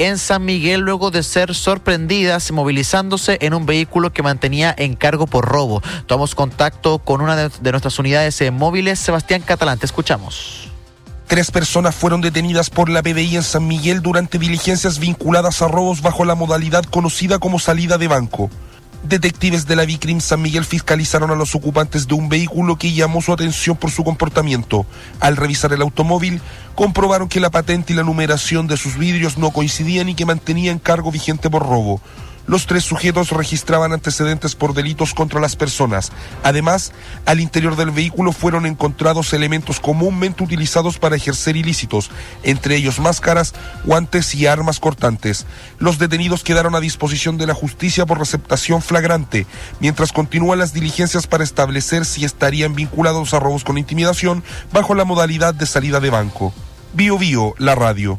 en San Miguel luego de ser sorprendidas movilizándose en un vehículo que mantenía en cargo por robo. Tomamos contacto con una de nuestras unidades móviles, Sebastián Catalán. Te escuchamos. 3 personas fueron detenidas por la PDI en San Miguel durante diligencias vinculadas a robos bajo la modalidad conocida como salida de banco. Detectives de la Vicrim San Miguel fiscalizaron a los ocupantes de un vehículo que llamó su atención por su comportamiento. Al revisar el automóvil, comprobaron que la patente y la numeración de sus vidrios no coincidían y que mantenían cargo vigente por robo. Los 3 sujetos registraban antecedentes por delitos contra las personas. Además, al interior del vehículo fueron encontrados elementos comúnmente utilizados para ejercer ilícitos, entre ellos máscaras, guantes y armas cortantes. Los detenidos quedaron a disposición de la justicia por receptación flagrante, mientras continúan las diligencias para establecer si estarían vinculados a robos con intimidación bajo la modalidad de salida de banco. Bio Bio, la radio.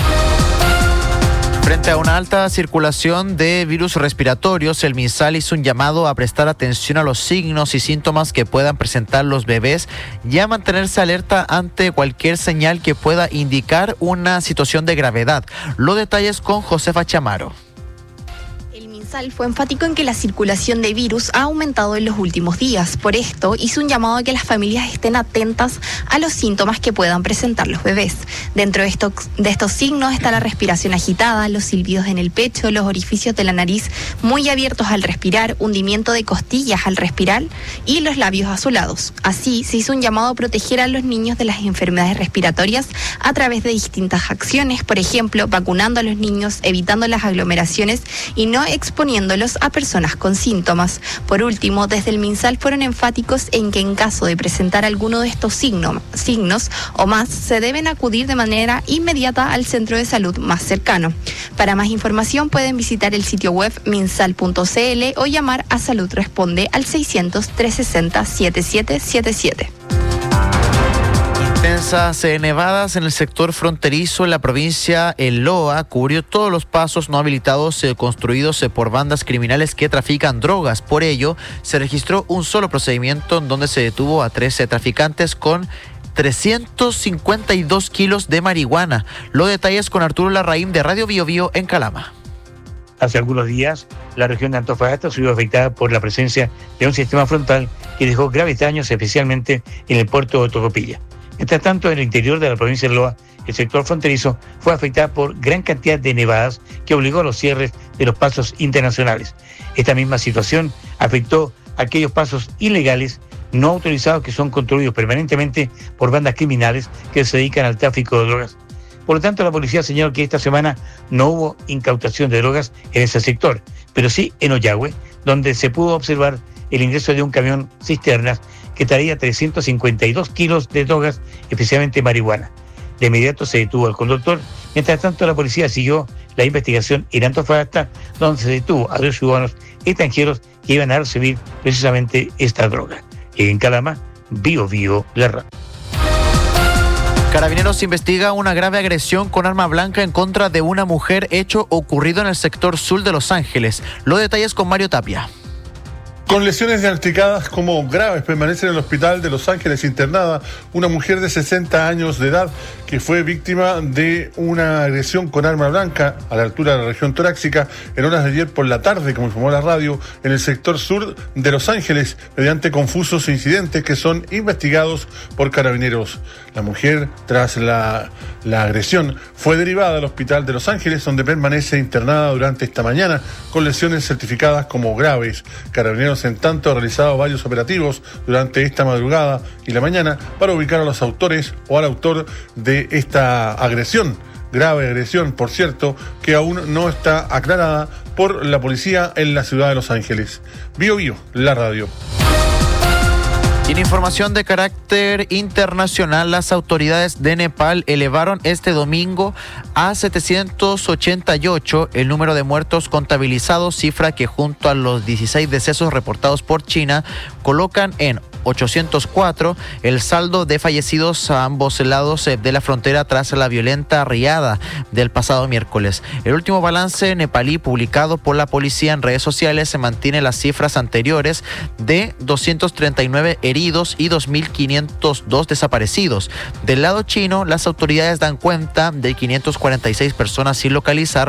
Frente a una alta circulación de virus respiratorios, el MinSal hizo un llamado a prestar atención a los signos y síntomas que puedan presentar los bebés y a mantenerse alerta ante cualquier señal que pueda indicar una situación de gravedad. Los detalles con Josefa Chamaro. MinSal fue enfático en que la circulación de virus ha aumentado en los últimos días. Por esto, hizo un llamado a que las familias estén atentas a los síntomas que puedan presentar los bebés. Dentro de estos signos está la respiración agitada, los silbidos en el pecho, los orificios de la nariz muy abiertos al respirar, hundimiento de costillas al respirar y los labios azulados. Así, se hizo un llamado a proteger a los niños de las enfermedades respiratorias a través de distintas acciones, por ejemplo, vacunando a los niños, evitando las aglomeraciones y no exponiéndolos a personas con síntomas. Por último, desde el MinSal fueron enfáticos en que en caso de presentar alguno de estos signos o más, se deben acudir de manera inmediata al centro de salud más cercano. Para más información pueden visitar el sitio web minsal.cl o llamar a Salud Responde al 600-360-7777. Intensas nevadas en el sector fronterizo en la provincia El Loa cubrió todos los pasos no habilitados construidos por bandas criminales que trafican drogas. Por ello, se registró un solo procedimiento en donde se detuvo a 13 traficantes con 352 kilos de marihuana. Los detalles con Arturo Larraín de Radio Bio Bio en Calama. Hace algunos días, la región de Antofagasta se vio afectada por la presencia de un sistema frontal que dejó graves daños, especialmente en el puerto de Tocopilla. Mientras tanto, en el interior de la provincia de Loa, el sector fronterizo fue afectado por gran cantidad de nevadas que obligó a los cierres de los pasos internacionales. Esta misma situación afectó a aquellos pasos ilegales no autorizados que son construidos permanentemente por bandas criminales que se dedican al tráfico de drogas. Por lo tanto, la policía señaló que esta semana no hubo incautación de drogas en ese sector, pero sí en Ollagüe, donde se pudo observar el ingreso de un camión cisternas que traía 352 kilos de drogas, especialmente marihuana. De inmediato se detuvo al conductor. Mientras tanto, la policía siguió la investigación en Antofagasta, donde se detuvo a 2 ciudadanos extranjeros que iban a recibir precisamente esta droga. En Calama, Bio Bio, la radio. Carabineros investiga una grave agresión con arma blanca en contra de una mujer, hecho ocurrido en el sector sur de Los Ángeles. Los detalles con Mario Tapia. Con lesiones diagnosticadas como graves, permanece en el hospital de Los Ángeles internada una mujer de 60 años de edad que fue víctima de una agresión con arma blanca a la altura de la región torácica en horas de ayer por la tarde, como informó la radio, en el sector sur de Los Ángeles, mediante confusos incidentes que son investigados por Carabineros. La mujer, tras la agresión, fue derivada al hospital de Los Ángeles, donde permanece internada durante esta mañana con lesiones certificadas como graves. Carabineros, en tanto, ha realizado varios operativos durante esta madrugada y la mañana para ubicar a los autores o al autor de esta agresión. Grave agresión, por cierto, que aún no está aclarada por la policía en la ciudad de Los Ángeles. Bio Bio, la radio. En información de carácter internacional, las autoridades de Nepal elevaron este domingo a 788 el número de muertos contabilizados, cifra que junto a los 16 decesos reportados por China colocan en 804 el saldo de fallecidos a ambos lados de la frontera tras la violenta riada del pasado miércoles. El último balance nepalí publicado por la policía en redes sociales se mantiene las cifras anteriores de 239 heridos y 2.502 desaparecidos. Del lado chino, las autoridades dan cuenta de 546 personas sin localizar,